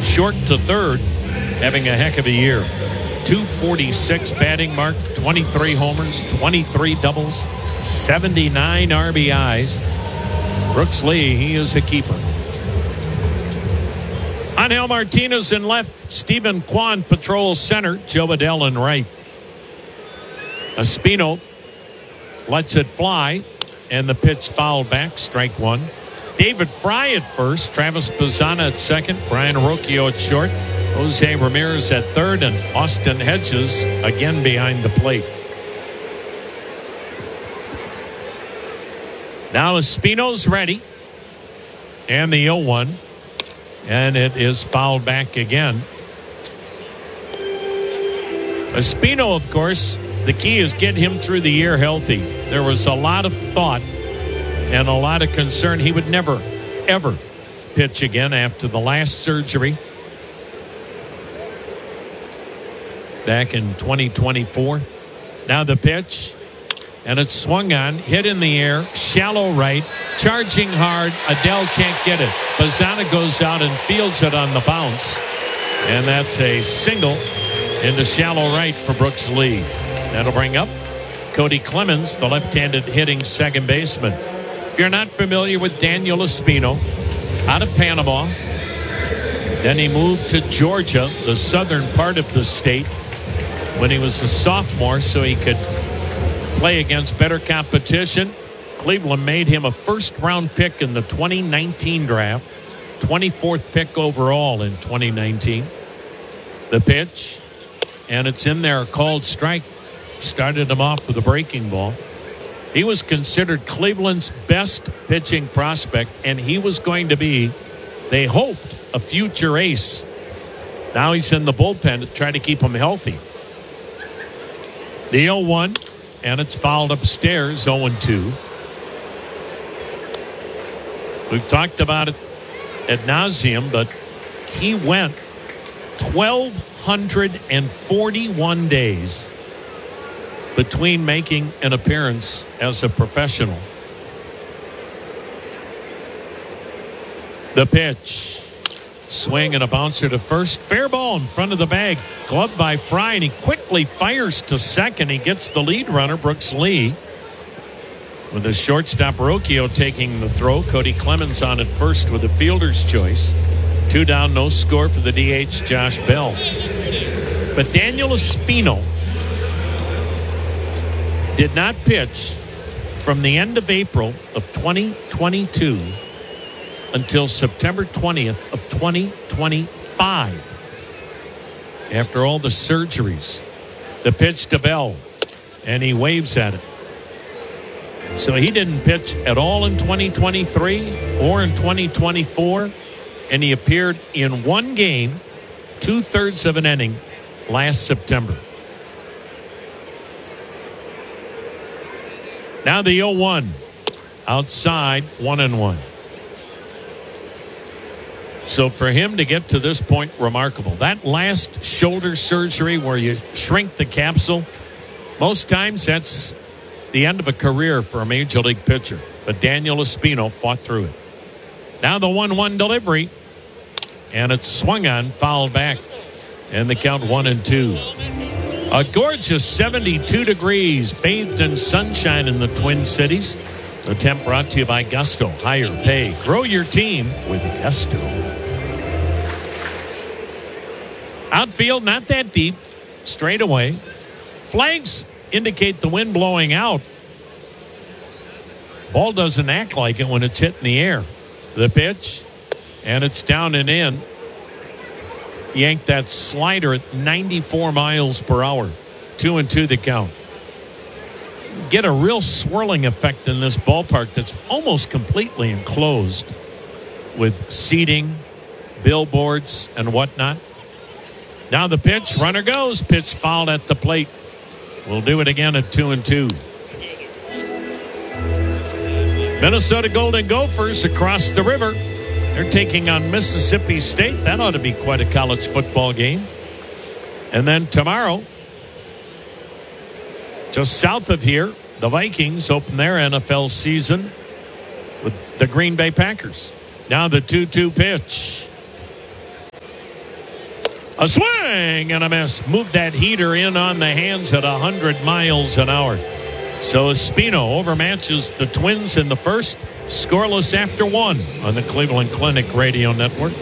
short to third, having a heck of a year. 246 batting mark, 23 homers, 23 doubles, 79 RBIs. Brooks Lee, he is a keeper. Angel Martinez in left, Stephen Kwan patrols center, Joe Adell in right. Espino lets it fly, and the pitch fouled back, strike one. David Fry at first, Travis Bazzana at second, Brian Rocchio at short, Jose Ramirez at third, and Austin Hedges again behind the plate. Now Espino's ready, and the 0-1, and it is fouled back again. Espino, of course, the key is get him through the year healthy. There was a lot of thought and a lot of concern he would never, ever pitch again after the last surgery back in 2024. Now the pitch, and it's swung on, hit in the air, shallow right, charging hard. Adell can't get it. Bazzana goes out and fields it on the bounce, and that's a single into shallow right for Brooks Lee. That'll bring up Cody Clemens, the left-handed hitting second baseman. If you're not familiar with Daniel Espino, out of Panama, then he moved to Georgia, the southern part of the state, when he was a sophomore so he could play against better competition. Cleveland made him a first-round pick in the 2019 draft, 24th pick overall in 2019. The pitch, and it's in there, called strike. Started him off with a breaking ball. He was considered Cleveland's best pitching prospect, and he was going to be, they hoped, a future ace. Now he's in the bullpen to try to keep him healthy. The 0-1, and it's fouled upstairs, 0-2. We've talked about it ad nauseum, but he went 1,241 days between making an appearance as a professional. The pitch. Swing and a bouncer to first. Fair ball in front of the bag. Gloved by Fry, and he quickly fires to second. He gets the lead runner, Brooks Lee. With the shortstop Rocchio taking the throw. Cody Clemens on at first with a fielder's choice. 2 down, no score for the DH, Josh Bell. But Daniel Espino did not pitch from the end of April of 2022 until September 20th of 2025. After all the surgeries, the pitch to Bell, and he waves at it. So he didn't pitch at all in 2023 or in 2024, and he appeared in one game, 2/3 of an inning, last September. Now the 0-1. Outside, 1-1. So for him to get to this point, remarkable. That last shoulder surgery where you shrink the capsule, most times that's the end of a career for a major league pitcher. But Daniel Espino fought through it. Now the 1-1 delivery, and it's swung on, fouled back, and the count 1-2. A gorgeous 72 degrees, bathed in sunshine in the Twin Cities. The temp brought to you by Gusto. Higher pay. Grow your team with Gusto. Outfield, not that deep. Straight away. Flags indicate the wind blowing out. Ball doesn't act like it when it's hit in the air. The pitch, and it's down and in. Yanked that slider at 94 miles per hour. 2-2 the count. Get a real swirling effect in this ballpark that's almost completely enclosed with seating, billboards, and whatnot. Now the pitch, runner goes. Pitch fouled at the plate. We'll do it again at 2-2. Minnesota Golden Gophers across the river. They're taking on Mississippi State. That ought to be quite a college football game. And then tomorrow, just south of here, the Vikings open their NFL season with the Green Bay Packers. Now the 2-2 pitch. A swing and a miss. Moved that heater in on the hands at 100 miles an hour. So Espino overmatches the Twins in the first. Scoreless after one on the Cleveland Clinic Radio Network.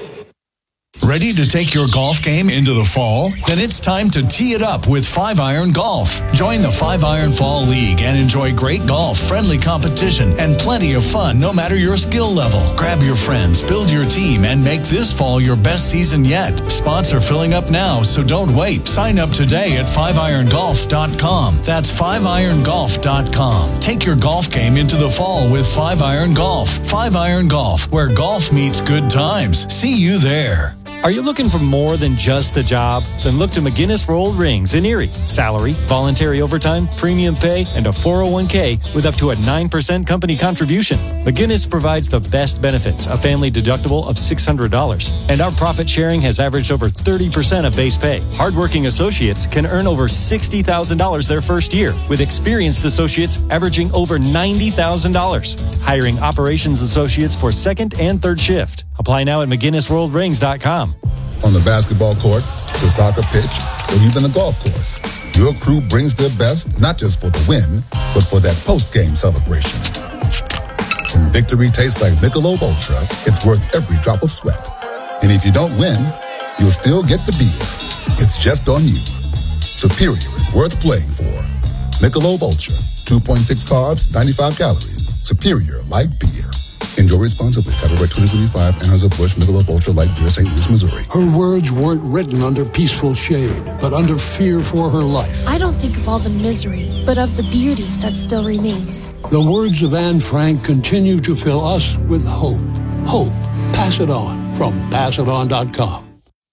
Ready to take your golf game into the fall? Then it's time to tee it up with 5-Iron Golf. Join the 5-Iron Fall League and enjoy great golf, friendly competition, and plenty of fun no matter your skill level. Grab your friends, build your team, and make this fall your best season yet. Spots are filling up now, so don't wait. Sign up today at 5irongolf.com. That's 5irongolf.com. Take your golf game into the fall with 5-Iron Golf. 5-Iron Golf, where golf meets good times. See you there. Are you looking for more than just a job? Then look to McGinnis Rolled Rings in Erie. Salary, voluntary overtime, premium pay, and a 401k with up to a 9% company contribution. McGinnis provides the best benefits, a family deductible of $600. And our profit sharing has averaged over 30% of base pay. Hardworking associates can earn over $60,000 their first year, with experienced associates averaging over $90,000. Hiring operations associates for second and third shift. Apply now at McGinnisRolledRings.com. On the basketball court, the soccer pitch, or even the golf course, your crew brings their best not just for the win, but for that post-game celebration. When victory tastes like Michelob Ultra, it's worth every drop of sweat. And if you don't win, you'll still get the beer. It's just on you. Superior is worth playing for. Michelob Ultra, 2.6 carbs, 95 calories. Superior like beer. Enjoy responsibly. Copyright 2025. Anheuser-Busch Michelob Ultra Light Beer, St. Louis, Missouri. Her words weren't written under peaceful shade, but under fear for her life. I don't think of all the misery, but of the beauty that still remains. The words of Anne Frank continue to fill us with hope. Hope. Pass it on from PassItOn.com.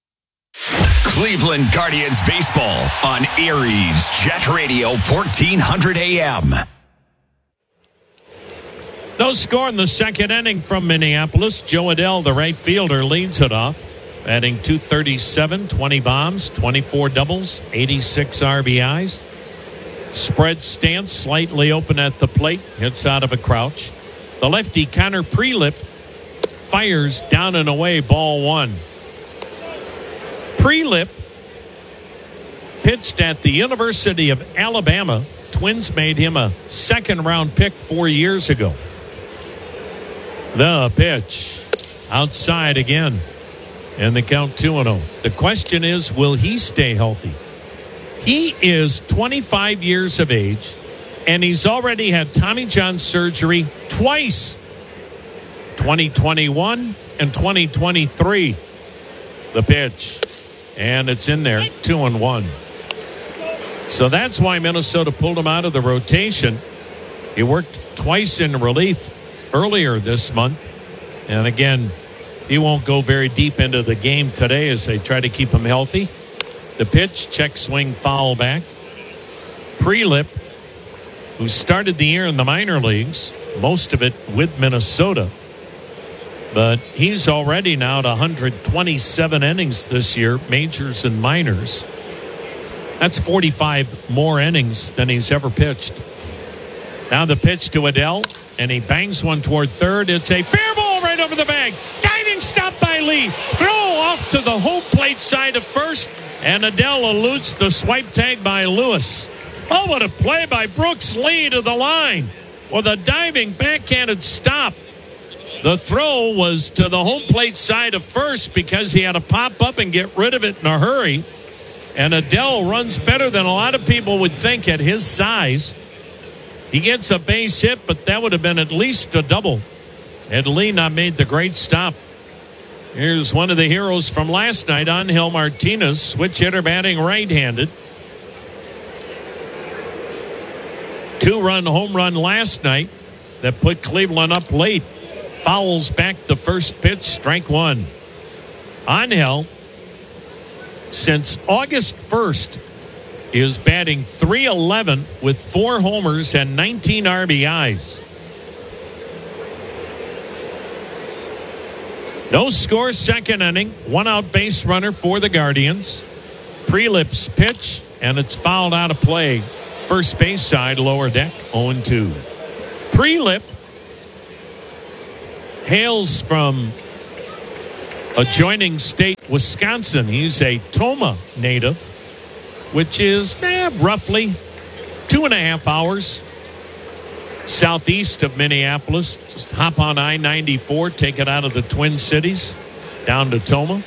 Cleveland Guardians baseball on Erie's Jet Radio 1400 AM. No score in the second inning from Minneapolis. Joe Adell, the right fielder, leads it off. Batting .237, 20 bombs, 24 doubles, 86 RBIs. Spread stance slightly open at the plate. Hits out of a crouch. The lefty Connor Prielipp fires down and away, ball one. Prielipp pitched at the University of Alabama. Twins made him a second-round pick 4 years ago. The pitch outside again, and the count 2-0. The question is, will he stay healthy? He is 25 years of age, and he's already had Tommy John surgery twice, 2021 and 2023. The pitch, and it's in there, 2-1. So that's why Minnesota pulled him out of the rotation. He worked twice in relief earlier this month, and again, he won't go very deep into the game today as they try to keep him healthy. The pitch, check swing, foul back. Prielipp, who started the year in the minor leagues, most of it with Minnesota, but he's already now at 127 innings this year, majors and minors. That's 45 more innings than he's ever pitched. Now the pitch to Adell, and he bangs one toward third. It's a fair ball right over the bag. Diving stop by Lee. Throw off to the home plate side of first, and Adell eludes the swipe tag by Lewis. Oh, what a play by Brooks Lee to the line with a diving backhanded stop. The throw was to the home plate side of first because he had to pop up and get rid of it in a hurry. And Adell runs better than a lot of people would think at his size. He gets a base hit, but that would have been at least a double had Lee not made the great stop. Here's one of the heroes from last night, Angel Martinez, switch hitter batting right-handed. 2-run home run last night that put Cleveland up late. Fouls back the first pitch, strike one. Angel, since August 1st, is batting .311 with 4 homers and 19 RBIs. No score, second inning. 1-out base runner for the Guardians. Prielipp's pitch, and it's fouled out of play. First base side, lower deck, 0-2. Prielipp hails from Adjoining state, Wisconsin. He's a Tomah native, which is roughly 2.5 hours southeast of Minneapolis. Just hop on I-94, take it out of the Twin Cities, down to Tomah.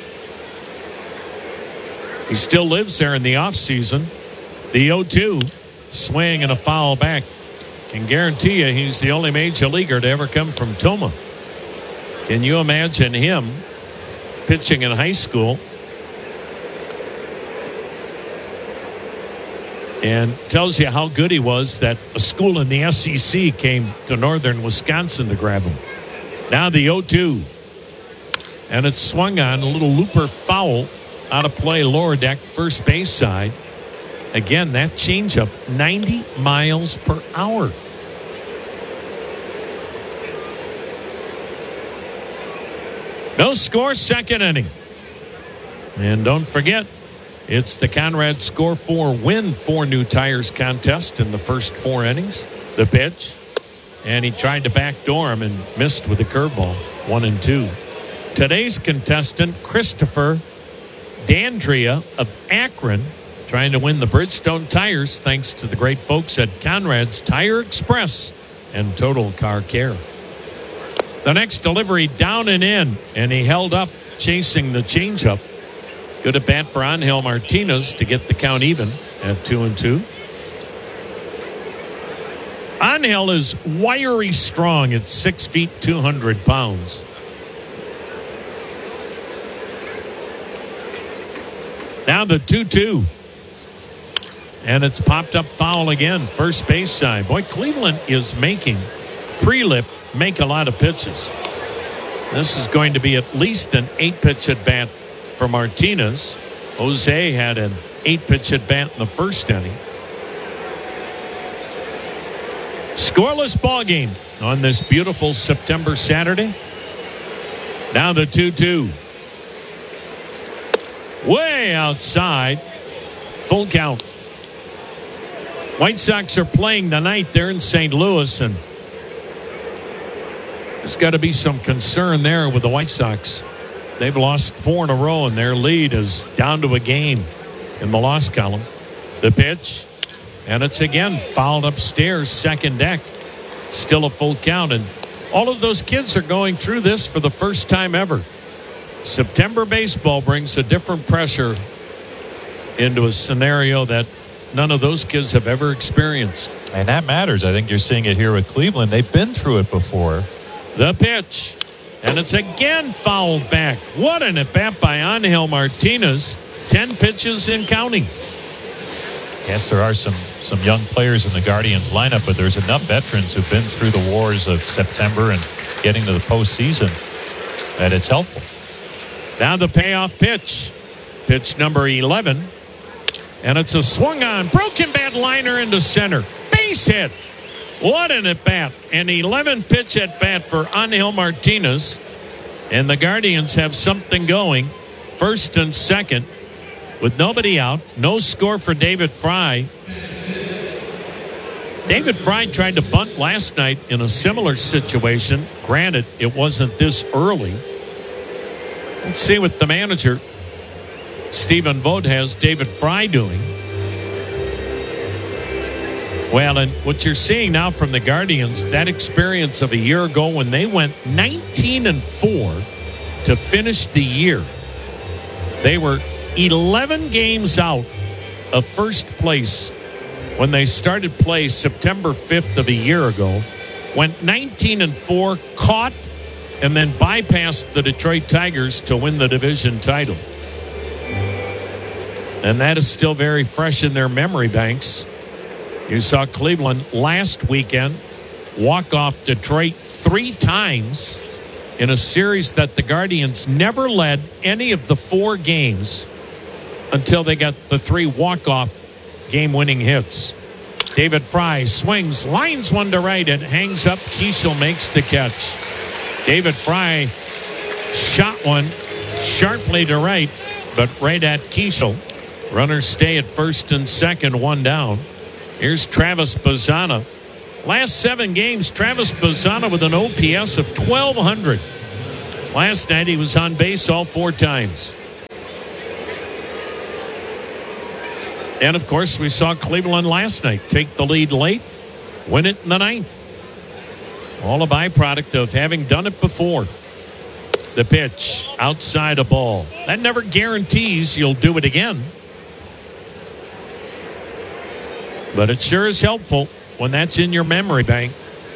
He still lives there in the off-season. The 0-2, swing and a foul back. Can guarantee you he's the only major leaguer to ever come from Tomah. Can you imagine him pitching in high school? And tells you how good he was that a school in the SEC came to northern Wisconsin to grab him. Now the 0-2. And it's swung on, a little looper foul out of play, lower deck, first base side. Again, that changeup, 90 miles per hour. No score, second inning. And don't forget, it's the Conrad Score 4 Win 4 New Tires contest in the first 4 innings. The pitch, and he tried to backdoor him and missed with a curveball, 1-2. Today's contestant, Christopher Dandria of Akron, trying to win the Bridgestone tires thanks to the great folks at Conrad's Tire Express and Total Car Care. The next delivery down and in, and he held up chasing the changeup. Good at bat for Angel Martinez to get the count even at 2-2. Angel is wiry strong at 6 feet, 200 pounds. Now the 2-2. And it's popped up foul again, first base side. Boy, Cleveland is making Prelip make a lot of pitches. This is going to be at least an 8-pitch at bat for Martinez. Jose had an 8-pitch at bat in the first inning. Scoreless ball game on this beautiful September Saturday. Now the 2-2. Way outside. Full count. White Sox are playing tonight. They're in St. Louis, and there's got to be some concern there with the White Sox. They've lost 4 in a row, and their lead is down to a game in the loss column. The pitch, and it's again fouled upstairs, second deck. Still a full count, and all of those kids are going through this for the first time ever. September baseball brings a different pressure into a scenario that none of those kids have ever experienced. And that matters. I think you're seeing it here with Cleveland. They've been through it before. The pitch, and it's again fouled back. What an at-bat by Angel Martinez. 10 pitches and counting. Yes, there are some young players in the Guardians lineup, but there's enough veterans who've been through the wars of September and getting to the postseason that it's helpful. Now the payoff pitch. Pitch number 11. And it's a swung on, broken bat liner into center. Base hit. What an at-bat. An 11-pitch at-bat for Angel Martinez. And the Guardians have something going. First and second with nobody out. No score for David Fry. David Fry tried to bunt last night in a similar situation. Granted, it wasn't this early. Let's see what the manager, Stephen Vogt, has David Fry doing. Well, and what you're seeing now from the Guardians, that experience of a year ago when they went 19-4 to finish the year. They were 11 games out of first place when they started play September 5th of a year ago. Went 19-4, caught, and then bypassed the Detroit Tigers to win the division title. And that is still very fresh in their memory banks. You saw Cleveland last weekend walk off Detroit 3 times in a series that the Guardians never led any of the 4 games until they got the 3 walk-off game-winning hits. David Fry swings, lines one to right, and hangs up. Keishel makes the catch. David Fry shot one sharply to right, but right at Keishel. Runners stay at first and second, 1 down. Here's Travis Bazzana. Last 7 games, Travis Bazzana with an OPS of 1,200. Last night he was on base all 4 times. And, of course, we saw Cleveland last night take the lead late, win it in the 9th. All a byproduct of having done it before. The pitch, outside a ball. That never guarantees you'll do it again. But it sure is helpful when that's in your memory bank.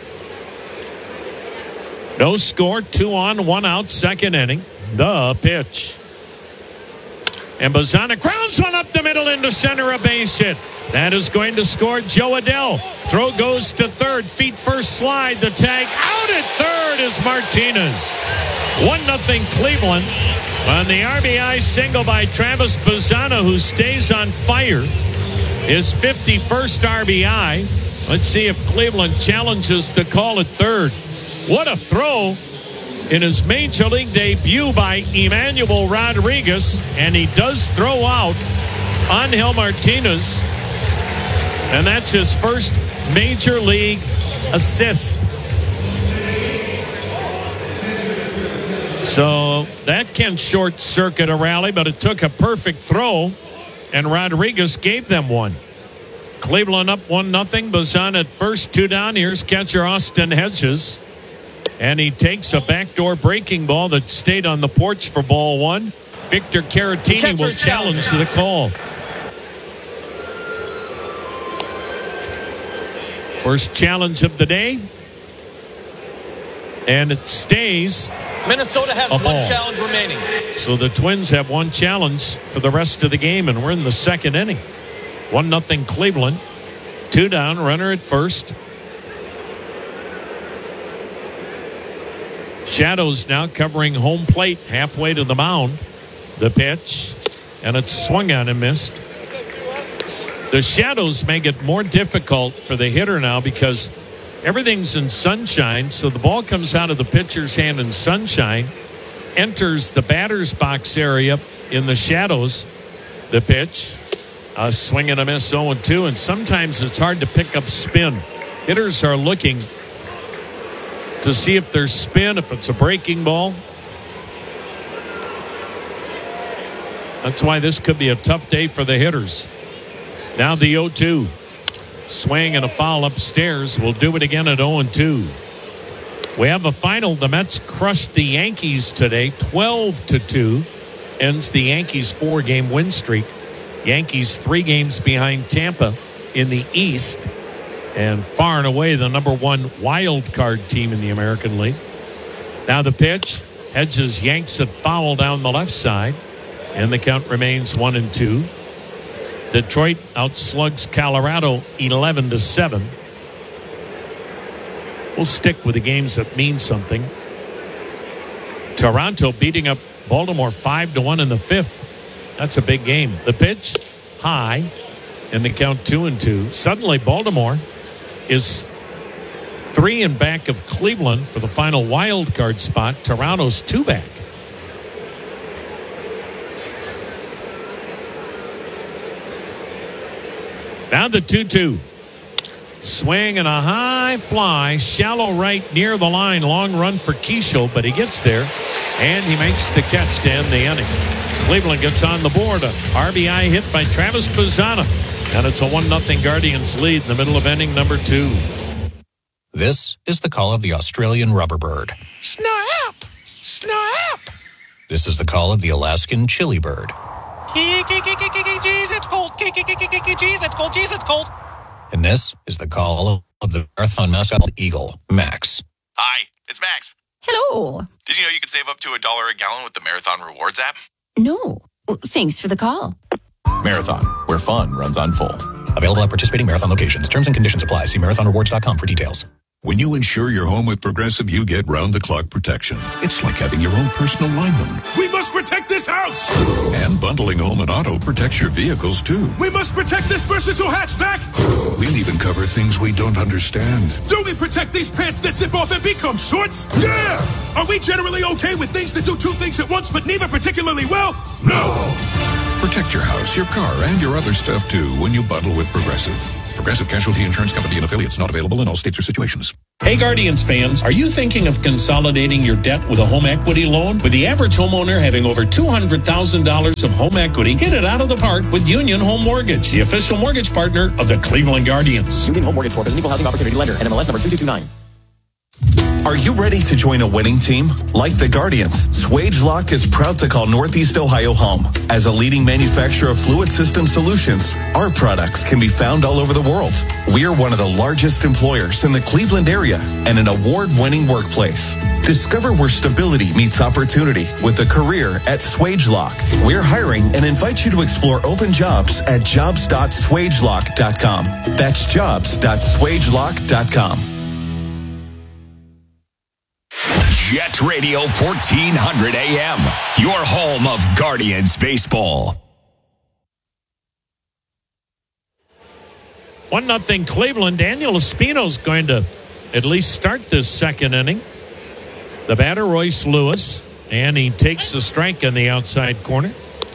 No score, 2 on, 1 out, second inning. The pitch. And Bazzana grounds one up the middle into center, a base hit. That is going to score Jo Adell. Throw goes to third. Feet first slide. The tag out at third is Martinez. 1-0 Cleveland on the RBI single by Travis Bazzana, who stays on fire. His 51st RBI. Let's see if Cleveland challenges the call at third. What a throw in his major league debut by Emmanuel Rodriguez. And he does throw out Angel Martinez. And that's his first major league assist. So that can short circuit a rally, but it took a perfect throw, and Rodriguez gave them one. Cleveland up 1-0. Bazzana at first, 2 down. Here's catcher Austin Hedges. And he takes a backdoor breaking ball that stayed on the porch for ball 1. Victor Caratini will challenge the call. First challenge of the day. And it stays. Minnesota has one challenge remaining. So the Twins have 1 challenge for the rest of the game, and we're in the second inning. 1-0 Cleveland. 2 down, runner at first. Shadows now covering home plate halfway to the mound. The pitch, and it's swung on and missed. The shadows make it more difficult for the hitter now because everything's in sunshine, so the ball comes out of the pitcher's hand in sunshine, enters the batter's box area in the shadows. The pitch, a swing and a miss, 0-2, and sometimes it's hard to pick up spin. Hitters are looking to see if there's spin, if it's a breaking ball. That's why this could be a tough day for the hitters. Now the 0-2. Swing and a foul upstairs. We'll do it again at 0-2. We have a final. The Mets crushed the Yankees today, 12-2. Ends the Yankees' 4-game win streak. Yankees 3 games behind Tampa in the East, and far and away the number 1 wild card team in the American League. Now the pitch. Hedges yanks it foul down the left side, and the count remains 1-2. Detroit outslugs Colorado 11-7. We'll stick with the games that mean something. Toronto beating up Baltimore 5-1 in the 5th. That's a big game. The pitch, high, and the count 2-2. Suddenly Baltimore is 3 in back of Cleveland for the final wild card spot. Toronto's 2 back. Now the 2-2. Swing and a high fly, shallow right near the line. Long run for Keishel, but he gets there, and he makes the catch to end the inning. Cleveland gets on the board. A RBI hit by Travis Bazzana, and it's a 1-0 Guardians lead in the middle of inning number 2. This is the call of the Australian rubber bird. Snap! Snap! This is the call of the Alaskan chili bird. Jeez, it's cold. Jeez, it's cold. Jeez, it's cold. And this is the call of the marathon mascot eagle, Max. Hi, it's Max. Hello. Did you know you could save up to $1 a gallon with the Marathon Rewards app? No. Thanks for the call. Marathon, where fun runs on full. Available at participating Marathon locations. Terms and conditions apply. See marathonrewards.com for details. When you insure your home with Progressive, you get round-the-clock protection. It's like having your own personal lineman. We must protect this house! And bundling home and auto protects your vehicles, too. We must protect this versatile hatchback! We'll even cover things we don't understand. Do we protect these pants that zip off and become shorts? Yeah! Are we generally okay with things that do 2 things at once, but neither particularly well? No! Protect your house, your car, and your other stuff, too, when you bundle with Progressive. Progressive Casualty Insurance Company and affiliates, not available in all states or situations. Hey Guardians fans, are you thinking of consolidating your debt with a home equity loan? With the average homeowner having over $200,000 of home equity, hit it out of the park with Union Home Mortgage, the official mortgage partner of the Cleveland Guardians. Union Home Mortgage Corp is an equal housing opportunity lender, NMLS number 2229. Are you ready to join a winning team? Like the Guardians, Swagelok is proud to call Northeast Ohio home. As a leading manufacturer of fluid system solutions, our products can be found all over the world. We are one of the largest employers in the Cleveland area and an award-winning workplace. Discover where stability meets opportunity with a career at Swagelok. We're hiring and invite you to explore open jobs at jobs.swagelok.com. That's jobs.swagelok.com. Jet Radio 1400 AM, your home of Guardians baseball. 1-0 Cleveland. Daniel Espino's going to at least start this second inning. The batter, Royce Lewis, and he takes the strike in the outside corner.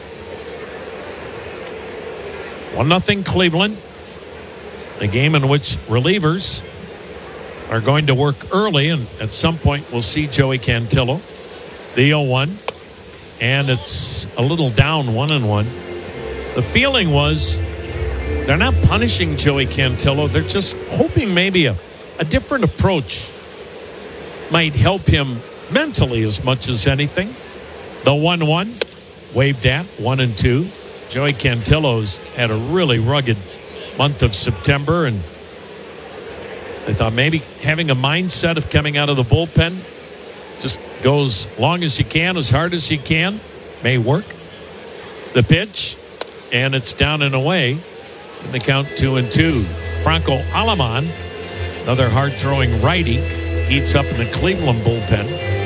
1-0 Cleveland. The game in which relievers are going to work early, and at some point we'll see Joey Cantillo. The 0-1, and it's a little down 1-1. The feeling was they're not punishing Joey Cantillo. They're just hoping maybe a different approach might help him mentally as much as anything. The 1-1, waved at, 1-2. Joey Cantillo's had a really rugged month of September, and I thought maybe having a mindset of coming out of the bullpen, just go as long as you can, as hard as you can, may work. The pitch, and it's down and away. In the count 2-2. Franco Aleman, another hard-throwing righty, heats up in the Cleveland bullpen.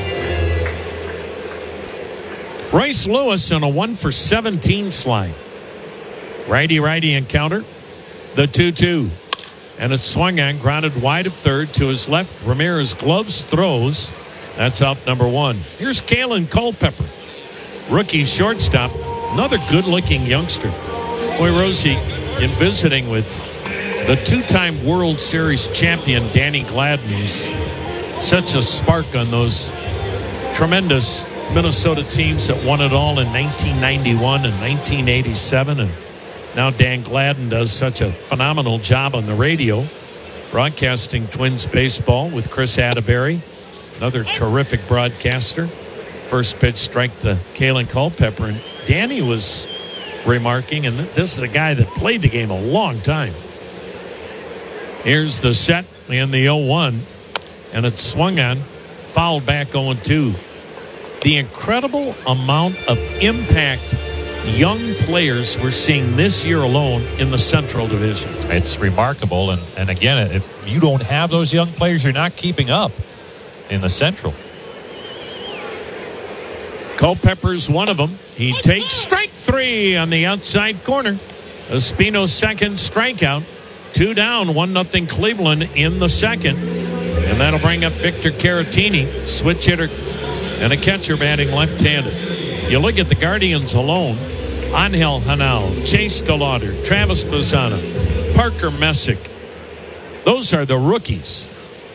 Royce Lewis on a 1-for-17 slide. Righty-righty encounter. The 2-2. And it's swung on, grounded wide of third to his left. Ramirez gloves, throws. That's out number 1. Here's Kalen Culpepper, rookie shortstop. Another good-looking youngster. Boy, Rosie, in visiting with the 2-time World Series champion, Danny Gladden, who's such a spark on those tremendous Minnesota teams that won it all in 1991 and 1987. And now Dan Gladden does such a phenomenal job on the radio, broadcasting Twins baseball with Chris Atterbury, another terrific broadcaster. First pitch strike to Kalen Culpepper. And Danny was remarking, and this is a guy that played the game a long time. Here's the set and the 0-1, and it's swung on, fouled back 0-2. The incredible amount of impact young players we're seeing this year alone in the Central Division. It's remarkable, and again, if you don't have those young players, you're not keeping up in the Central. Culpepper's one of them. He takes strike 3 on the outside corner. Espino's second strikeout. 2 down, 1-0 Cleveland in the second. And that'll bring up Victor Caratini, switch hitter and a catcher batting left-handed. You look at the Guardians alone. Angel Hanal, Chase DeLauder, Travis Bazzana, Parker Messick. Those are the rookies.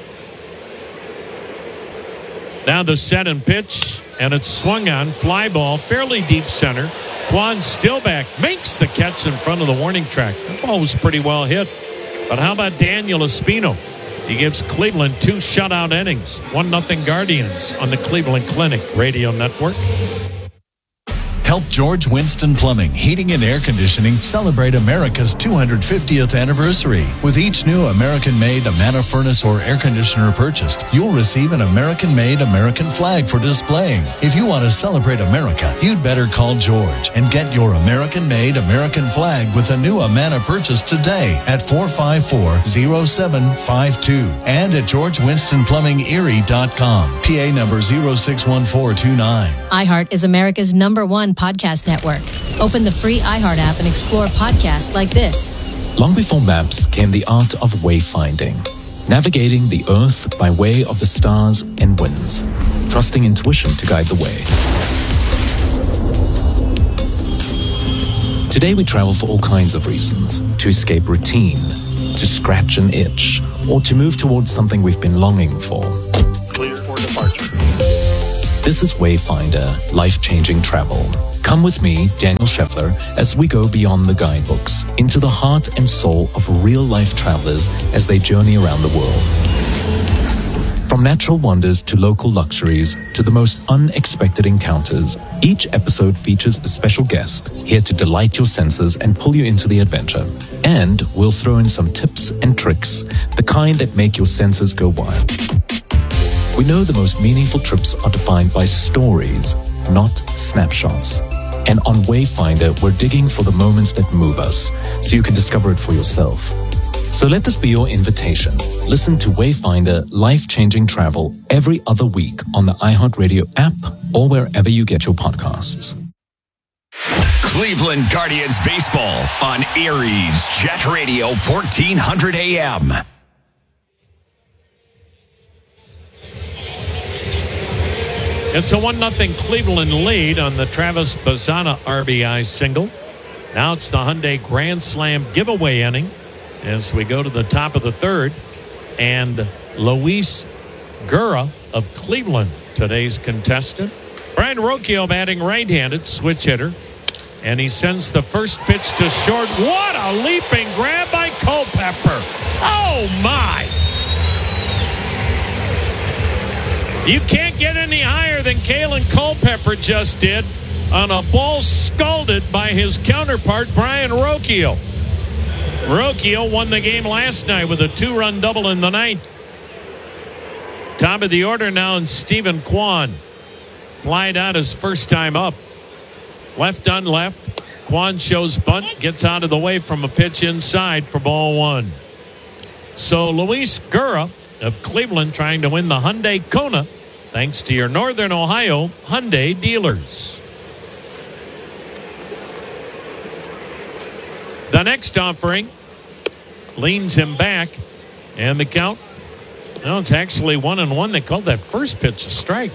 Now the set and pitch, and it's swung on. Fly ball, fairly deep center. Quan Stillback makes the catch in front of the warning track. That ball was pretty well hit. But how about Daniel Espino? He gives Cleveland 2 shutout innings. 1-0 Guardians on the Cleveland Clinic Radio Network. Help George Winston Plumbing, Heating and Air Conditioning celebrate America's 250th anniversary. With each new American-made Amana furnace or air conditioner purchased, you'll receive an American-made American flag for displaying. If you want to celebrate America, you'd better call George and get your American-made American flag with a new Amana purchase today at 454-0752 and at GeorgeWinstonPlumbingErie.com. PA number 061429. iHeart is America's #1 podcast network. Open the free iHeart app and explore podcasts like this. Long before maps came the art of wayfinding, navigating the earth by way of the stars and winds, trusting intuition to guide the way. Today we travel for all kinds of reasons: to escape routine, to scratch an itch, or to move towards something we've been longing for. Clear for departure. This is Wayfinder, life-changing travel. Come with me, Daniel Scheffler, as we go beyond the guidebooks, into the heart and soul of real-life travelers as they journey around the world. From natural wonders to local luxuries to the most unexpected encounters, each episode features a special guest here to delight your senses and pull you into the adventure. And we'll throw in some tips and tricks, the kind that make your senses go wild. We know the most meaningful trips are defined by stories, not snapshots. And on Wayfinder, we're digging for the moments that move us, so you can discover it for yourself. So let this be your invitation. Listen to Wayfinder Life-Changing Travel every other week on the iHeartRadio app or wherever you get your podcasts. Cleveland Guardians baseball on Aries Jet Radio 1400 AM. It's a 1-0 Cleveland lead on the Travis Bazzana RBI single. Now it's the Hyundai Grand Slam giveaway inning as we go to the top of the third. And Luis Gura of Cleveland, today's contestant. Brian Rocchio batting right-handed, switch hitter. And he sends the first pitch to short. What a leaping grab by Culpepper. Oh, my. You can't get any higher than Kalen Culpepper just did on a ball scalded by his counterpart, Brian Rocchio. Rocchio won the game last night with a 2-run double in the ninth. Top of the order now, and Stephen Kwan flied out his first time up. Left on left. Kwan shows bunt, gets out of the way from a pitch inside for ball one. So Luis Gura of Cleveland trying to win the Hyundai Kona thanks to your Northern Ohio Hyundai dealers. The next offering leans him back, and the count, no, it's actually 1-1. They called that first pitch a strike.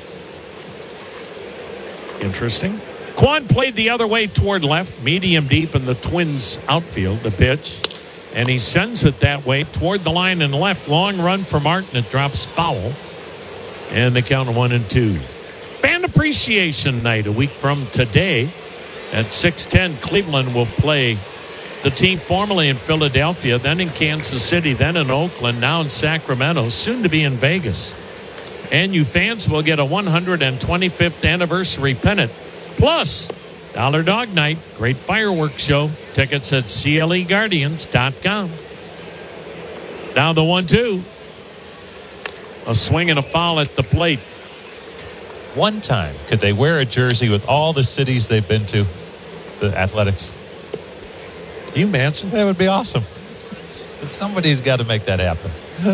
Interesting. Kwan played the other way toward left, medium deep in the Twins outfield, the pitch. And he sends it that way toward the line and left. Long run for Martin. It drops foul. And the count 1-2. Fan Appreciation Night a week from today at 6:10. Cleveland will play the team formerly in Philadelphia, then in Kansas City, then in Oakland, now in Sacramento, soon to be in Vegas. And you fans will get a 125th anniversary pennant. Plus, Dollar Dog Night, great fireworks show. Tickets at CLEGuardians.com. Now the 1-2. A swing and a foul at the plate. One time, could they wear a jersey with all the cities they've been to, the Athletics? Can you imagine? That would be awesome. Somebody's got to make that happen.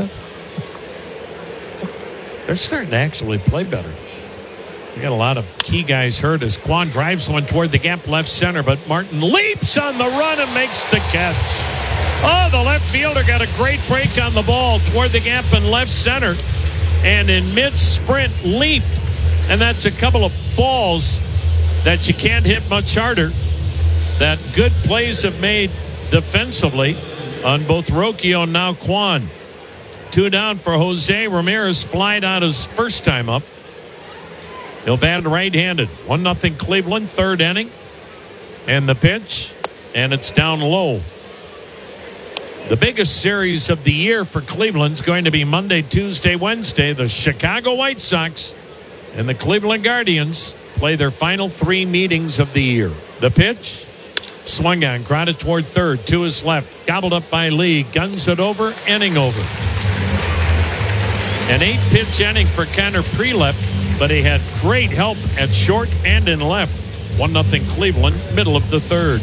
They're starting to actually play better. We got a lot of key guys hurt as Kwan drives one toward the gap left center, but Martin leaps on the run and makes the catch. Oh, the left fielder got a great break on the ball toward the gap in left center, and in mid-sprint leaped. And that's a couple of balls that you can't hit much harder that good plays have made defensively on both Rocchio and now Kwan. 2 down for Jose Ramirez, flied out his first time up. He'll bat right-handed. 1-0 Cleveland, third inning. And the pitch, and it's down low. The biggest series of the year for Cleveland is going to be Monday, Tuesday, Wednesday. The Chicago White Sox and the Cleveland Guardians play their final 3 meetings of the year. The pitch, swung on, grounded toward third, to his left, gobbled up by Lee, guns it over, inning over. An 8-pitch inning for Connor Prelep, but he had great help at short and in left. 1-0 Cleveland, middle of the third.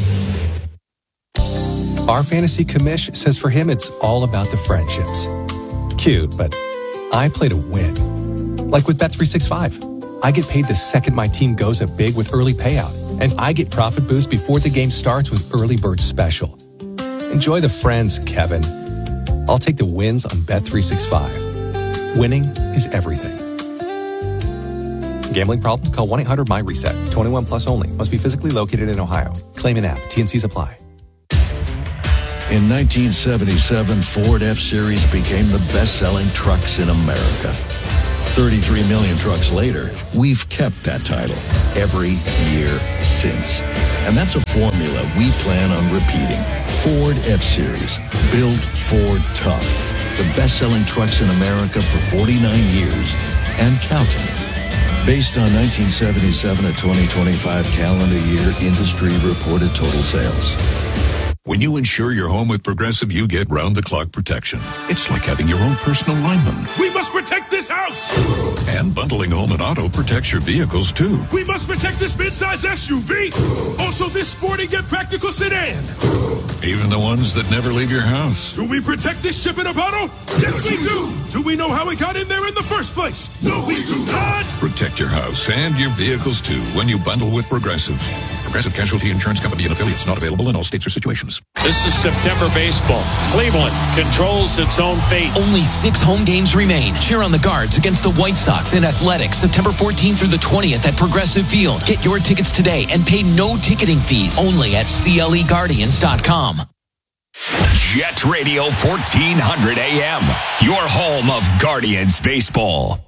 Our fantasy commish says for him it's all about the friendships. Cute, but I play to win. Like with Bet365. I get paid the second my team goes up big with early payout, and I get profit boost before the game starts with Early Bird Special. Enjoy the friends, Kevin. I'll take the wins on Bet365. Winning is everything. Gambling problem? Call 1-800-MY-RESET. 21 plus only. Must be physically located in Ohio. Claim an app. T&Cs apply. In 1977, Ford F-Series became the best-selling trucks in America. 33 million trucks later, we've kept that title every year since. And that's a formula we plan on repeating. Ford F-Series, built Ford tough. The best-selling trucks in America for 49 years and counting. Based on 1977 to 2025 calendar year industry reported total sales. When you insure your home with Progressive, you get round-the-clock protection. It's like having your own personal lineman. We must protect this house! And bundling home and auto protects your vehicles, too. We must protect this midsize SUV! Also this sporty yet practical sedan! Even the ones that never leave your house. Do we protect this ship in a bottle? Yes, we do! Do we know how it got in there in the first place? No, we do not! Protect your house and your vehicles, too, when you bundle with Progressive. Progressive Casualty Insurance Company and affiliates, not available in all states or situations. This is September baseball. Cleveland controls its own fate. Only 6 home games remain. Cheer on the Guards against the White Sox and Athletics September 14th through the 20th at Progressive Field. Get your tickets today and pay no ticketing fees. Only at CLEGuardians.com. Jet Radio 1400 AM, your home of Guardians baseball.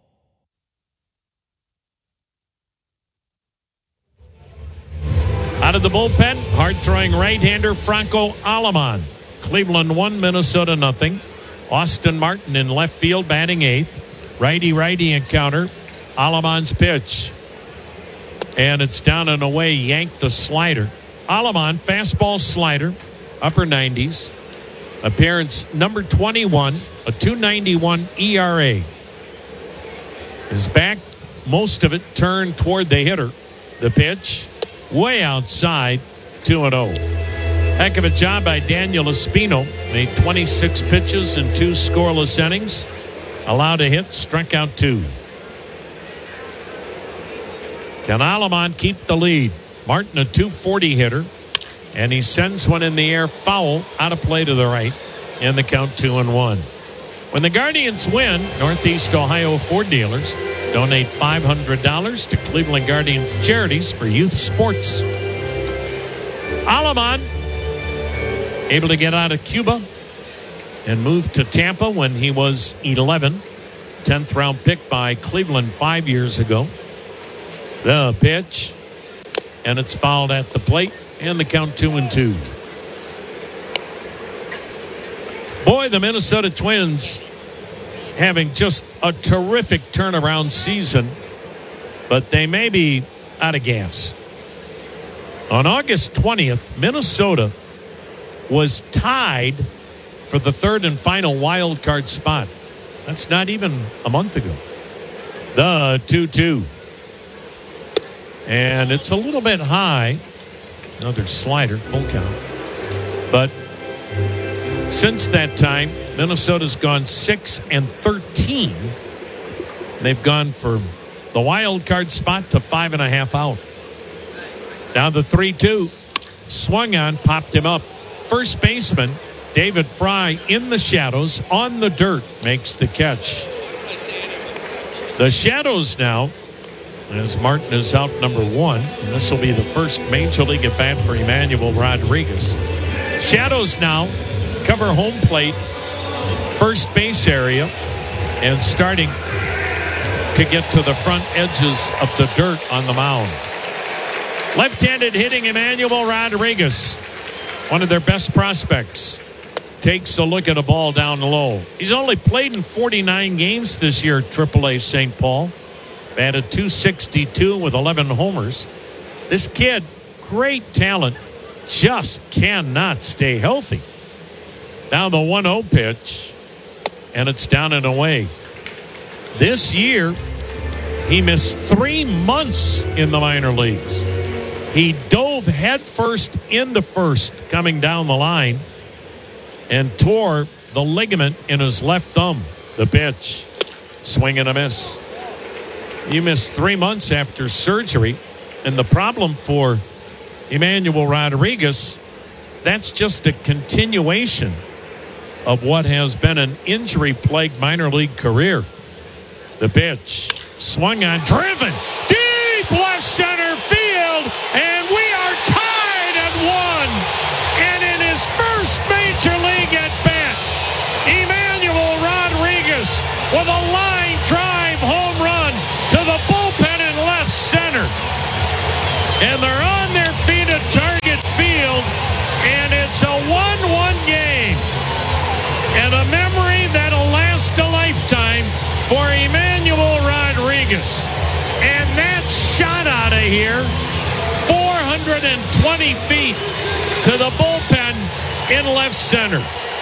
Out of the bullpen, hard-throwing right-hander Franco Aleman. Cleveland 1, Minnesota 0. Austin Martin in left field batting 8th. Righty-righty encounter. Aleman's pitch. And it's down and away, yanked the slider. Aleman, fastball slider, upper 90s. Appearance number 21, a 2.91 ERA. His back, most of it turned toward the hitter. The pitch, way outside, 2-0. Heck of a job by Daniel Espino. Made 26 pitches in 2 scoreless innings. Allowed a hit, struck out 2. Can Aleman keep the lead? Martin, a 240 hitter. And he sends one in the air, foul, out of play to the right. And the count 2-1. When the Guardians win, Northeast Ohio Ford dealers donate $500 to Cleveland Guardians charities for youth sports. Aleman, able to get out of Cuba and move to Tampa when he was 11. 10th round pick by Cleveland 5 years ago. The pitch, and it's fouled at the plate, and the count 2-2. Boy, the Minnesota Twins having just a terrific turnaround season, but they may be out of gas. On August 20th, Minnesota was tied for the third and final wild card spot. That's not even a month ago. The 2-2. And it's a little bit high. Another slider, full count. But since that time, Minnesota's gone 6-13. They've gone from the wild card spot to 5.5 out. Now the 3-2 swung on, popped him up. First baseman David Fry in the shadows on the dirt makes the catch. The shadows now, as Martin is out number 1, and this will be the first major league at bat for Emmanuel Rodriguez. Shadows now cover home plate, first base area, and starting to get to the front edges of the dirt on the mound. Left-handed hitting Emmanuel Rodriguez, one of their best prospects, takes a look at a ball down low. He's only played in 49 games this year at AAA St. Paul. Batted .262 with 11 homers. This kid, great talent, just cannot stay healthy. Now the 1-0 pitch, and it's down and away. This year, he missed 3 months in the minor leagues. He dove headfirst into first coming down the line and tore the ligament in his left thumb. The pitch, swing and a miss. You missed 3 months after surgery, and the problem for Emmanuel Rodriguez, that's just a continuation of what has been an injury-plagued minor league career. The pitch, swung on, driven, deep left center field, and we are tied at 1. And in his first major 420 feet to the bullpen in left center.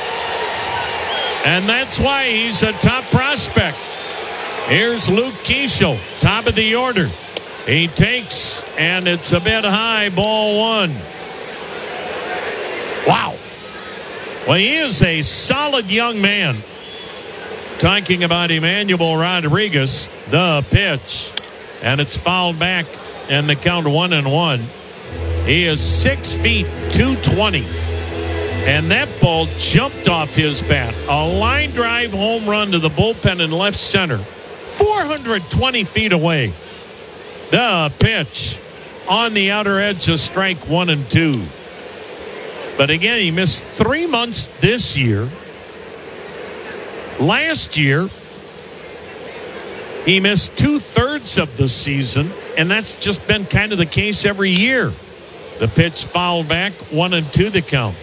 And that's why he's a top prospect. Here's Luke Keeschel, top of the order. He takes, and it's a bit high, ball one. Wow. Well, he is a solid young man. Talking about Emmanuel Rodriguez, the pitch. And it's fouled back, and the count 1-1. He is 6 feet 220. And that ball jumped off his bat. A line drive home run to the bullpen in left center. 420 feet away. The pitch on the outer edge of strike 1 and 2. But again, he missed 3 months this year. Last year, he missed 2/3 of the season, and that's just been kind of the case every year. The pitch fouled back, 1-2 the count.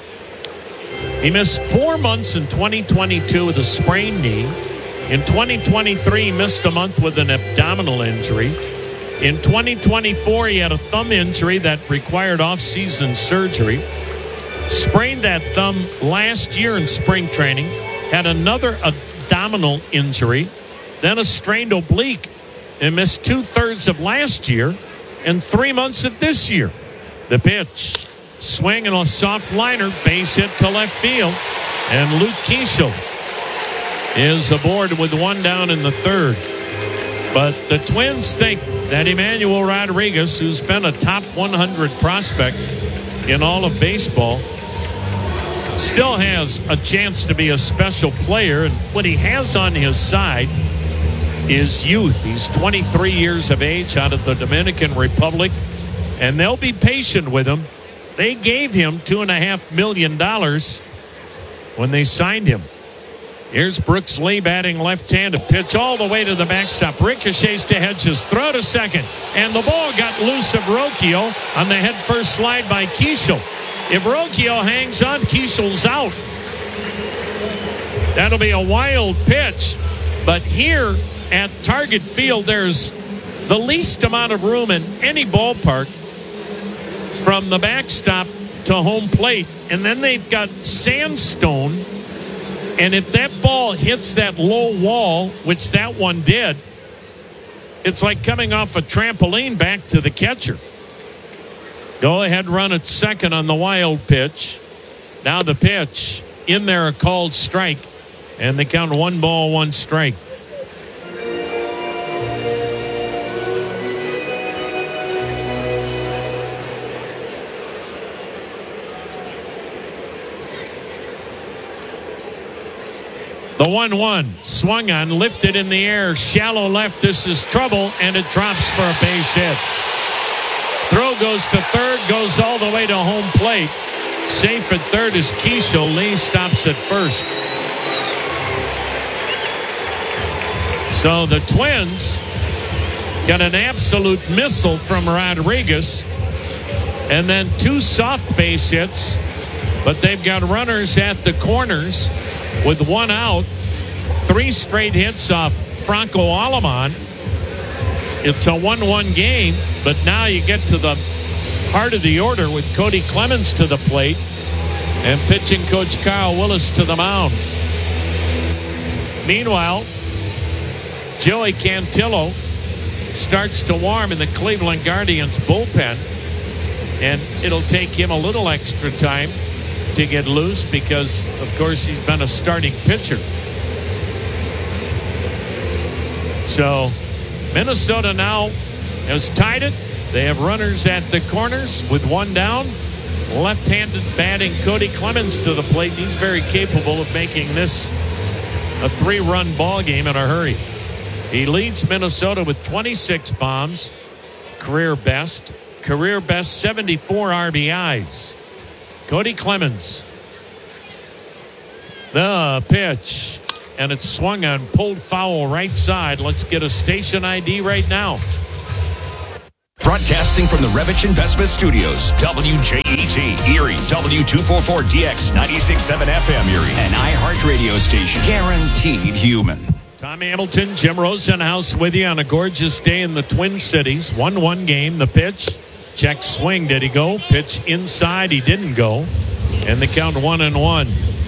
He missed 4 months in 2022 with a sprained knee. In 2023, he missed a month with an abdominal injury. In 2024, he had a thumb injury that required off-season surgery. Sprained that thumb last year in spring training. Had another abdominal injury. Then a strained oblique. And missed 2/3 of last year and 3 months of this year. The pitch. Swing and a soft liner. Base hit to left field. And Luke Keeschel is aboard with one down in the third. But the Twins think that Emmanuel Rodriguez, who's been a top 100 prospect in all of baseball, still has a chance to be a special player. And what he has on his side is youth. He's 23 years of age out of the Dominican Republic, and they'll be patient with him. They gave him $2.5 million when they signed him. Here's Brooks Lee batting left-handed. Pitch all the way to the backstop. Ricochets to Hedges. Throw to second. And the ball got loose of Rocchio on the head-first slide by Keeschel. If Rocchio hangs on, Keeschel's out. That'll be a wild pitch. But here at Target Field, there's the least amount of room in any ballpark from the backstop to home plate. And then they've got sandstone. And if that ball hits that low wall, which that one did, it's like coming off a trampoline back to the catcher. Go ahead, run at second on the wild pitch. Now the pitch in there, a called strike, and they count 1-1 strike. The 1-1 swung on, lifted in the air, shallow left. This is trouble, and it drops for a base hit. Throw goes to third, goes all the way to home plate. Safe at third is Keeschel. Lee stops at first. So the Twins got an absolute missile from Rodriguez, and then 2 soft base hits, but they've got runners at the corners with 1 out. 3 straight hits off Franco Aleman. It's a 1-1 game, but now you get to the heart of the order with Cody Clemens to the plate and pitching coach Carl Willis to the mound. Meanwhile, Joey Cantillo starts to warm in the Cleveland Guardians bullpen, and it'll take him a little extra time to get loose because, of course, he's been a starting pitcher. So Minnesota now has tied it. They have runners at the corners with 1 down. Left-handed batting Cody Clemens to the plate. He's very capable of making this a 3-run ball game in a hurry. He leads Minnesota with 26 bombs, career best 74 RBIs. Cody Clemens. The pitch. And it's swung on, pulled foul right side. Let's get a station ID right now. Broadcasting from the Revich Investment Studios, WJET, Erie, W244DX, 96.7 FM, Erie, an iHeart radio station, guaranteed human. Tom Hamilton, Jim Rosenhaus with you on a gorgeous day in the Twin Cities. 1-1 game. The pitch Check swing. Did he go? Pitch inside. He didn't go. And the count 1-1.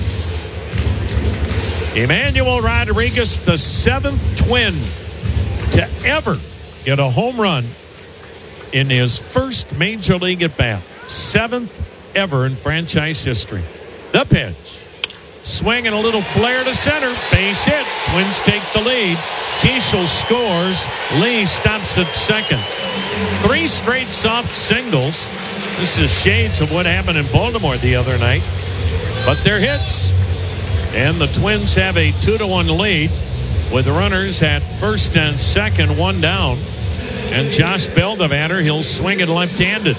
Emmanuel Rodriguez, the 7th Twin to ever get a home run in his first major league at bat. 7th ever in franchise history. The pitch. Swing and a little flare to center. Base hit. Twins take the lead. Keishel scores. Lee stops at second. 3 straight soft singles. This is shades of what happened in Baltimore the other night. But they're hits. And the Twins have a 2-1 lead with runners at first and second, 1 down. And Josh Bell, the batter, he'll swing it left-handed.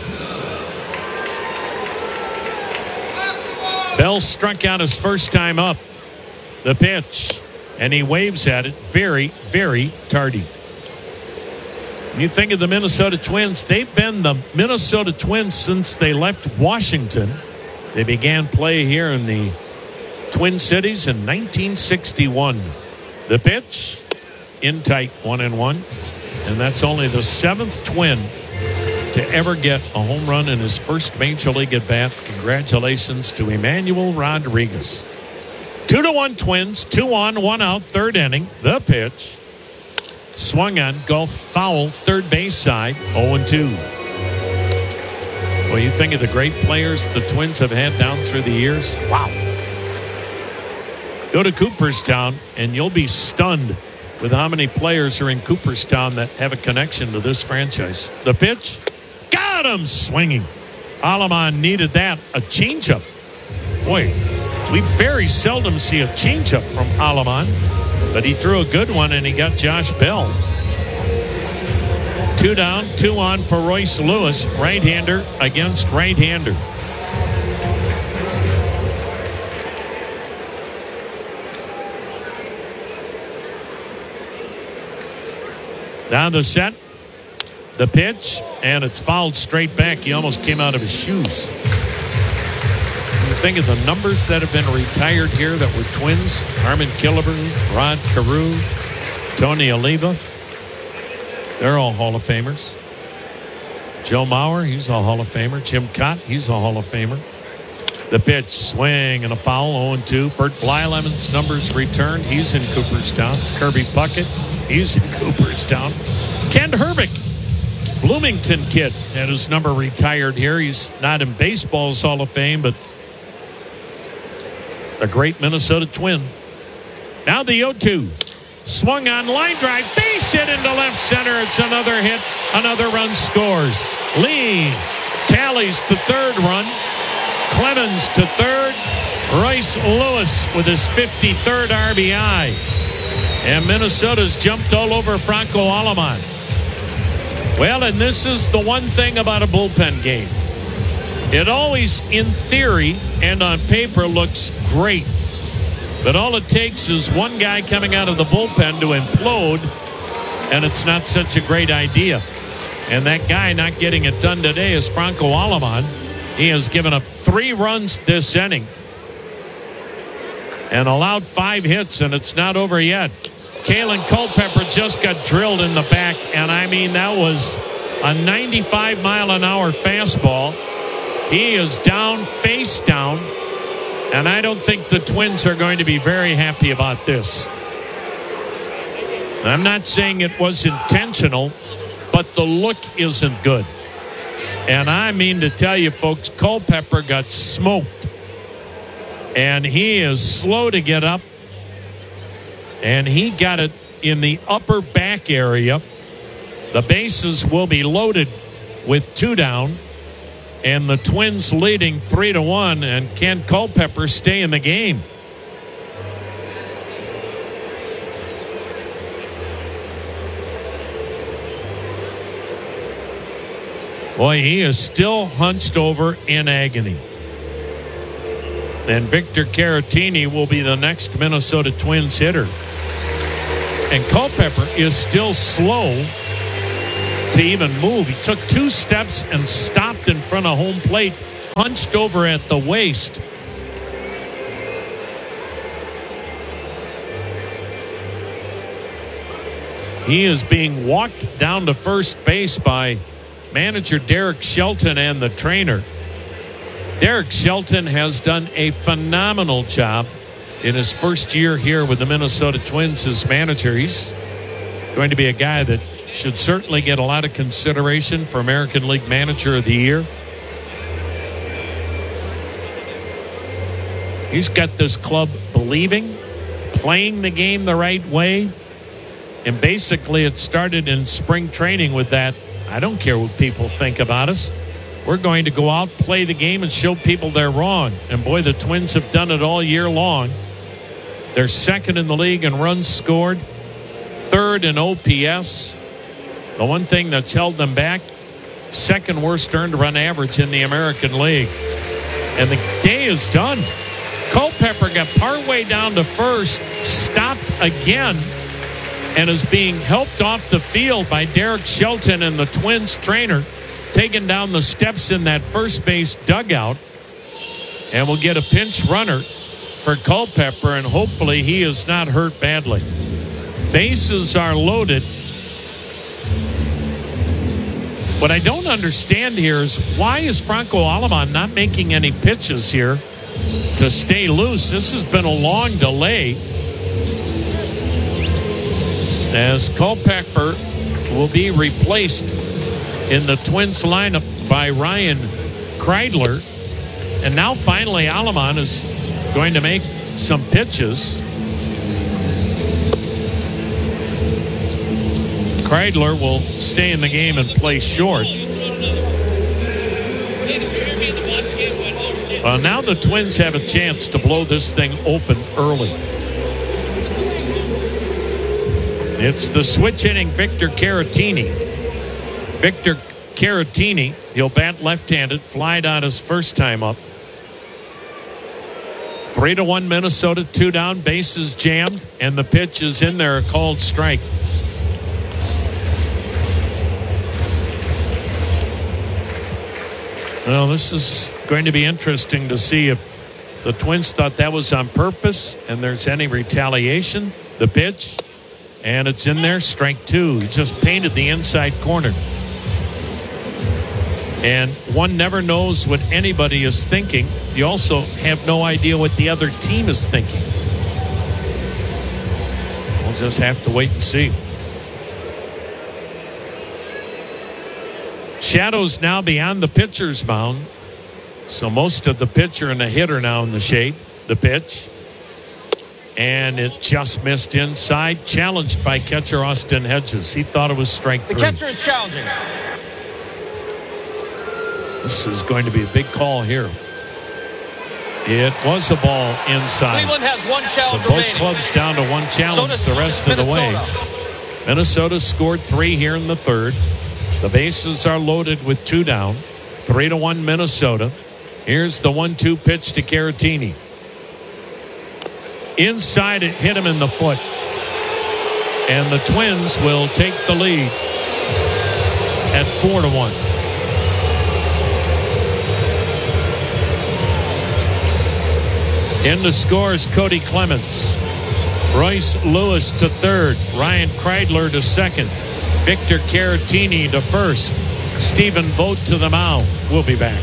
Bell struck out his first time up. The pitch. And he waves at it very, very tardy. When you think of the Minnesota Twins, they've been the Minnesota Twins since they left Washington. They began play here in the Twin Cities in 1961. The pitch. In tight, 1-1. And that's only the 7th Twin to ever get a home run in his first major league at bat. Congratulations to Emmanuel Rodriguez. 2-1 Twins, 2 on, 1 out, 3rd inning. The pitch. Swung on, golf foul, third base side, 0-2. Well, you think of the great players the Twins have had down through the years. Wow. Go to Cooperstown and you'll be stunned with how many players are in Cooperstown that have a connection to this franchise. The pitch. Got him swinging. Aleman needed that. A changeup. Boy, we very seldom see a changeup from Aleman, but he threw a good one and he got Josh Bell. 2 down, 2 on for Royce Lewis, right-hander against right-hander. Down the set. The pitch, and it's fouled straight back. He almost came out of his shoes. You think of the numbers that have been retired here that were Twins. Harmon Killebrew, Rod Carew, Tony Oliva. They're all Hall of Famers. Joe Mauer, he's a Hall of Famer. Jim Cott, he's a Hall of Famer. The pitch, swing and a foul, 0-2. Bert Blylemon's numbers returned. He's in Cooperstown. Kirby Puckett, he's in Cooperstown. Ken Herbick, Bloomington kid, had his number retired here. He's not in baseball's Hall of Fame, but a great Minnesota Twin. Now the 0-2. Swung on, line drive, base hit into left center. It's another hit. Another run scores. Lee tallies the 3rd run. Clemens to 3rd. Royce Lewis with his 53rd RBI. And Minnesota's jumped all over Franco Aleman. Well, and this is the one thing about a bullpen game. It always, in theory and on paper, looks great. But all it takes is one guy coming out of the bullpen to implode, and it's not such a great idea. And that guy not getting it done today is Franco Aleman. He has given up 3 runs this inning and allowed 5 hits, and it's not over yet. Kalen Culpepper just got drilled in the back, and I mean, that was a 95-mile-an-hour fastball. He is down, face down, and I don't think the Twins are going to be very happy about this. I'm not saying it was intentional, but the look isn't good. And I mean to tell you, folks, Culpepper got smoked. And he is slow to get up. And he got it in the upper back area. The bases will be loaded with 2 down. And the Twins leading 3-1. And can Culpepper stay in the game? Boy, he is still hunched over in agony. And Victor Caratini will be the next Minnesota Twins hitter. And Culpepper is still slow to even move. He took 2 steps and stopped in front of home plate, hunched over at the waist. He is being walked down to first base by manager Derek Shelton and the trainer. Derek Shelton has done a phenomenal job in his first year here with the Minnesota Twins as manager. He's going to be a guy that should certainly get a lot of consideration for American League Manager of the Year. He's got this club believing, playing the game the right way, and basically it started in spring training with that. I don't care what people think about us. We're going to go out, play the game, and show people they're wrong. And boy, the Twins have done it all year long. They're second in the league in runs scored, third in OPS. The one thing that's held them back, second worst earned run average in the American League. And the day is done. Culpepper got partway down to first, stopped again, and is being helped off the field by Derek Shelton and the Twins trainer, taking down the steps in that first base dugout. And we'll get a pinch runner for Culpepper, and hopefully he is not hurt badly. Bases are loaded. What I don't understand here is why is Franco Aleman not making any pitches here to stay loose? This has been a long delay, as Culpepper will be replaced in the Twins lineup by Ryan Kreidler. And now finally Aleman is going to make some pitches. Kreidler will stay in the game and play short. Now the Twins have a chance to blow this thing open early. It's the switch inning Victor Caratini. Victor Caratini, he'll bat left-handed, flied out his first time up. 3-1 Minnesota, 2 down, bases jammed, and the pitch is in there, a called strike. Well, this is going to be interesting to see if the Twins thought that was on purpose and there's any retaliation. The pitch, and it's in there, strike 2. He just painted the inside corner. And one never knows what anybody is thinking. You also have no idea what the other team is thinking. We'll just have to wait and see. Shadows now beyond the pitcher's mound. So most of the pitcher and the hitter now in the shade. The pitch. And it just missed inside. Challenged by catcher Austin Hedges. He thought it was strike 3. The catcher is challenging. This is going to be a big call here. It was a ball inside. Cleveland has one challenge so both remaining. clubs down to one challenge the rest of the way. Minnesota scored 3 here in the third. The bases are loaded with 2 down. 3-1 Minnesota. Here's the 1-2 pitch to Caratini. Inside, it hit him in the foot. And the Twins will take the lead at 4-1. In the scores, Cody Clemens. Royce Lewis to third. Ryan Kreidler to second. Victor Caratini to first. Stephen Vogt to the mound. We'll be back.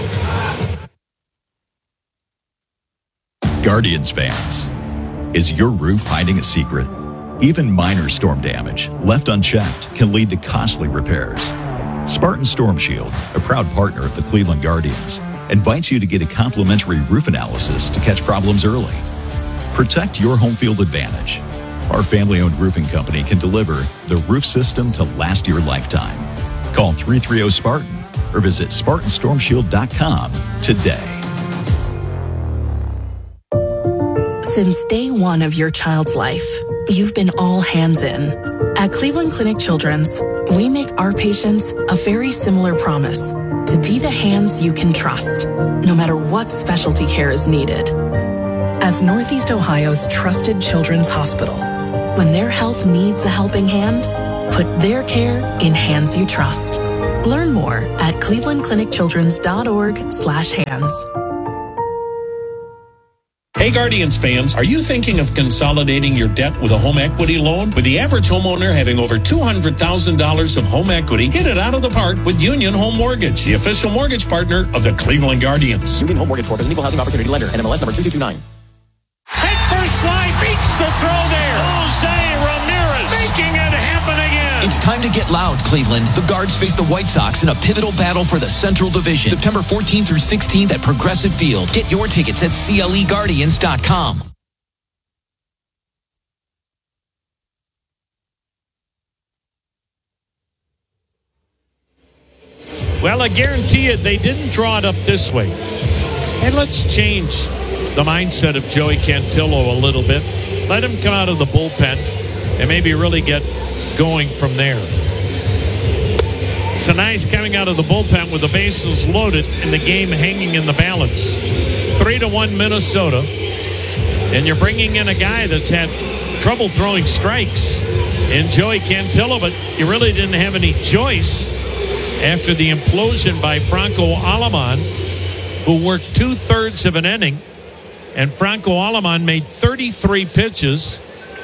Guardians fans, is your roof hiding a secret? Even minor storm damage, left unchecked, can lead to costly repairs. Spartan Storm Shield, a proud partner of the Cleveland Guardians, invites you to get a complimentary roof analysis to catch problems early. Protect your home field advantage. Our family-owned roofing company can deliver the roof system to last your lifetime. Call 330-SPARTAN or visit SpartanStormShield.com today. Since day one of your child's life, you've been all hands in. At Cleveland Clinic Children's, we make our patients a very similar promise to be the hands you can trust, no matter what specialty care is needed. As Northeast Ohio's trusted children's hospital, when their health needs a helping hand, put their care in hands you trust. Learn more at clevelandclinicchildrens.org/hands. Hey Guardians fans, are you thinking of consolidating your debt with a home equity loan? With the average homeowner having over $200,000 of home equity, hit it out of the park with Union Home Mortgage, the official mortgage partner of the Cleveland Guardians. Union Home Mortgage Corp is an equal housing opportunity lender. NMLS number 2229. Head first slide, beats the throw there. Jose Ramirez making it happen again. It's time to get loud, Cleveland. The Guards face the White Sox in a pivotal battle for the Central Division. September 14th through 16th at Progressive Field. Get your tickets at CLEGuardians.com. Well, I guarantee you they didn't draw it up this way. And let's change the mindset of Joey Cantillo a little bit. Let him come out of the bullpen and maybe really get going from there. So nice coming out of the bullpen with the bases loaded and the game hanging in the balance. 3-1 Minnesota. And you're bringing in a guy that's had trouble throwing strikes in Joey Cantillo, but you really didn't have any choice after the implosion by Franco Aleman, who worked 2/3 of an inning. And Franco Aleman made 33 pitches.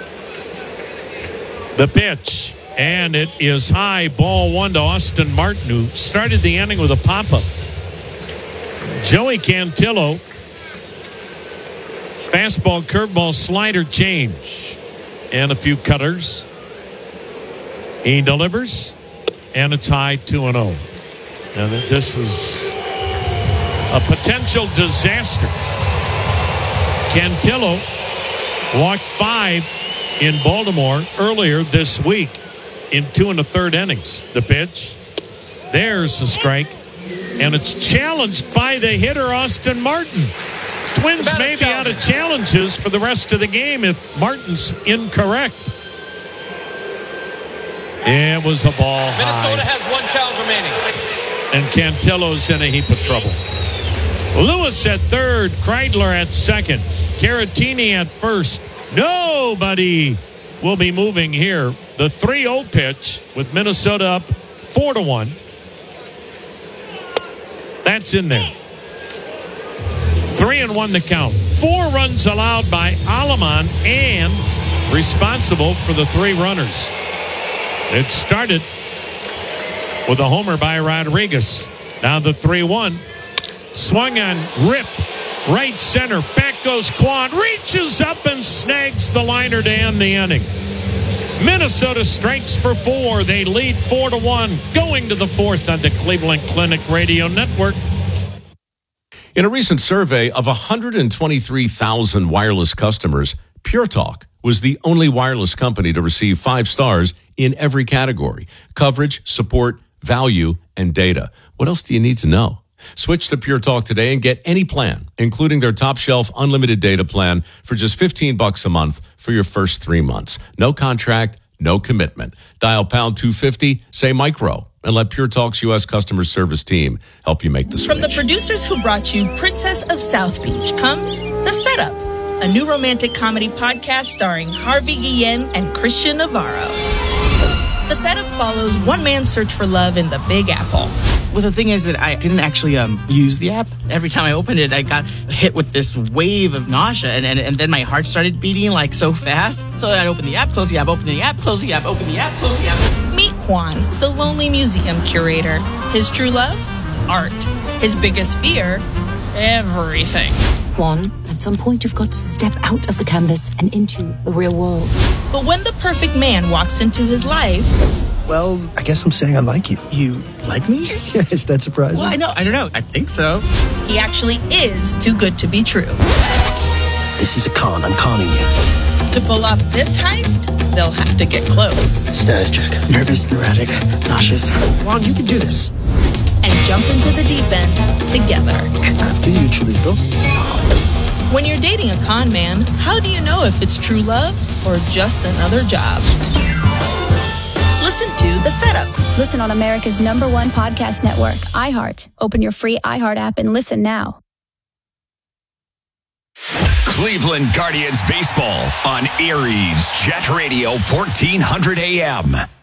The pitch, and it is high, ball one to Austin Martin, who started the inning with a pop-up. Joey Cantillo, fastball, curveball, slider change, and a few cutters. He delivers, and it's high 2-0. And this is a potential disaster. Cantillo walked 5 in Baltimore earlier this week in 2 1/3 innings. The pitch, there's a strike, and it's challenged by the hitter Austin Martin. Twins may be out of challenges for the rest of the game if Martin's incorrect. It was a ball high. Minnesota has 1 challenge remaining. And Cantillo's in a heap of trouble. Lewis at third, Kreidler at second, Caratini at first. Nobody will be moving here. The 3-0 pitch with Minnesota up 4-1. That's in there. 3-1 the count. 4 runs allowed by Aleman and responsible for the 3 runners. It started with a homer by Rodriguez. Now the 3-1. Swung on, rip, right center. Back goes Quan. Reaches up and snags the liner to end the inning. Minnesota strikes for 4. They lead 4-1. Going to the 4th on the Cleveland Clinic Radio Network. In a recent survey of 123,000 wireless customers, Pure Talk was the only wireless company to receive 5 stars in every category: coverage, support, value, and data. What else do you need to know? Switch to Pure Talk today and get any plan, including their top shelf unlimited data plan for just $15 a month for your first 3 months. No contract, no commitment. Dial pound 250, say micro, and let Pure Talk's U.S. customer service team help you make the switch. From the producers who brought you Princess of South Beach comes The Setup, a new romantic comedy podcast starring Harvey Guillen and Christian Navarro. The Setup follows one man's search for love in the Big Apple. Well, the thing is that I didn't actually use the app. Every time I opened it, I got hit with this wave of nausea, and then my heart started beating like so fast. So I'd open the app, close the app, open the app, close the app, open the app, close the app. Meet Juan, the lonely museum curator. His true love? Art. His biggest fear? Everything. Juan, at some point you've got to step out of the canvas and into the real world. But when the perfect man walks into his life... Well, I guess I'm saying I like you. You like me? Yeah, is that surprising? Well, I don't know. I think so. He actually is too good to be true. This is a con. I'm conning you. To pull off this heist, they'll have to get close. Status check. Nervous, neurotic, nauseous. Juan, you can do this. And jump into the deep end together. After you, Chulito. When you're dating a con man, how do you know if it's true love or just another job? Listen to The Setup. Listen on America's #1 podcast network, iHeart. Open your free iHeart app and listen now. Cleveland Guardians baseball on Erie's Jet Radio 1400 AM.